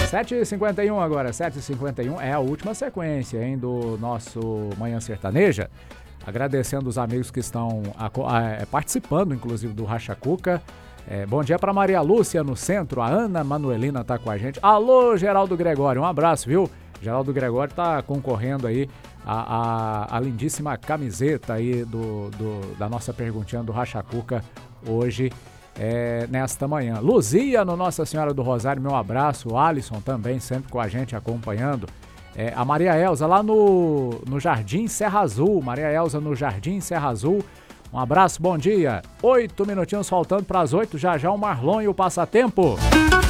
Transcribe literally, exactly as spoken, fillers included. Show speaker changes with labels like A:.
A: sete e cinquenta e um agora, sete e cinquenta e um é a última sequência, hein, do nosso Manhã Sertaneja. Agradecendo os amigos que estão a, a, participando, inclusive, do Racha Cuca. É, bom dia para Maria Lúcia no centro, a Ana Manuelina tá com a gente. Alô, Geraldo Gregório, um abraço, viu? Geraldo Gregório tá concorrendo aí a, a, a lindíssima camiseta aí do, do, da nossa perguntinha do Racha Cuca hoje, é, nesta manhã. Luzia no Nossa Senhora do Rosário, meu abraço. O Alisson também sempre com a gente acompanhando. É, a Maria Elza lá no, no Jardim Serra Azul, Maria Elza no Jardim Serra Azul, um abraço, bom dia. Oito minutinhos faltando para as oito, já já o Marlon e o Passatempo.